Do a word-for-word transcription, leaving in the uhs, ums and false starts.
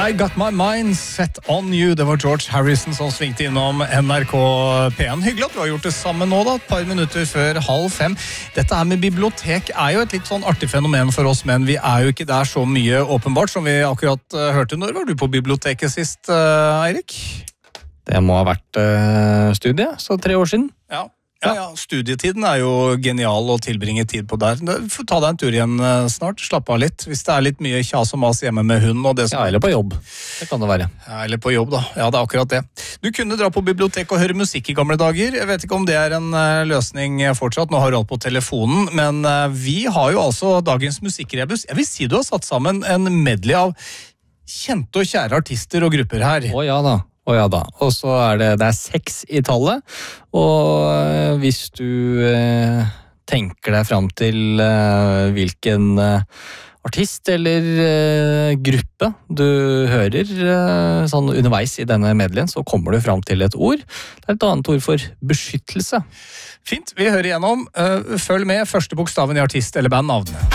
I got my mind set on you. Det var George Harrison som svingte innom N R K P en. Hyggelig at du har gjort det sammen nå da, et par minutter før halv fem. Dette her med bibliotek er jo et litt sånn artig fenomen for oss, men vi er jo ikke der så mye åpenbart som vi akkurat uh, hørte. Når var du på biblioteket sist, uh, Eirik? Det må ha vært uh, studie, så tre år siden. Ja. Ja, ja, studietiden er jo genial å tilbringe tid på der. Få ta deg en tur igjen snart, slapp av litt. Hvis det er litt mye kjas og mas hjemme med hunden og det som... Ja, eller på jobb. Det kan det være. Ja, eller på jobb da. Ja, det er akkurat det. Du kunne dra på bibliotek og høre musikk i gamle dager. Jeg vet ikke om det er en løsning fortsatt. Nå har du alt på telefonen, men vi har jo altså dagens musikkrebus. Jeg vil si du har satt sammen en medley av kjente og kjære artister og grupper her. Å ja da. Og ja da, og så er det, det er seks i tallet, og øh, hvis du øh, tenker deg frem til øh, hvilken øh, artist eller øh, gruppe du hører øh, sånn underveis i denne medleyen, så kommer du frem til et ord. Det er et annet ord for beskyttelse. Fint, vi hører igjennom. Følg med første bokstaven i artist eller bandnavnet.